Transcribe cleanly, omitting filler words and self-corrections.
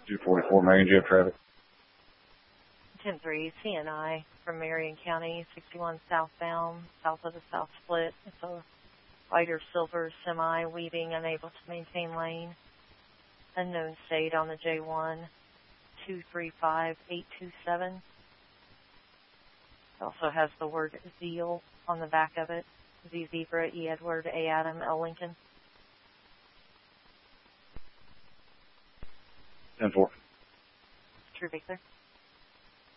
244 Marion, Jeff traffic. 10-3, CNI from Marion County, 61 southbound, south of the South Split. It's a lighter silver semi weaving, unable to maintain lane. Unknown state on the J1, 235827. It also has the word Zeal on the back of it. Z Zebra, E Edward, A Adam, L Lincoln. 10-4. True Victor.